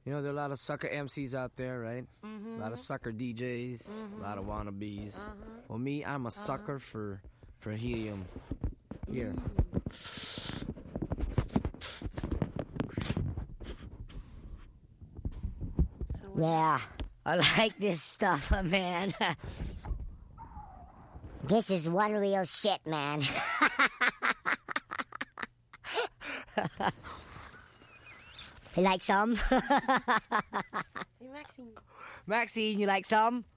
You know, there are a lot of sucker MCs out there, right? A lot of sucker DJs, a lot of wannabes. Well, me, I'm a sucker for helium. Here. Yeah, I like this stuff, man. This is one real shit, man. You like some? Hey, Maxine. Maxine, you like some?